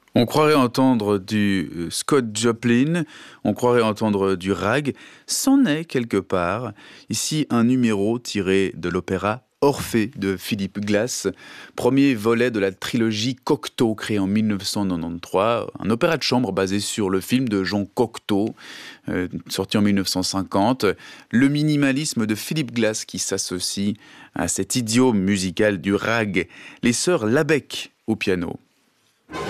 On croirait entendre du Scott Joplin, on croirait entendre du rag, c'en est quelque part. Ici un numéro tiré de l'opéra Orphée de Philip Glass, premier volet de la trilogie Cocteau créée en 1993, un opéra de chambre basé sur le film de Jean Cocteau, sorti en 1950, le minimalisme de Philip Glass qui s'associe à cet idiome musical du rag, les sœurs Labec au piano.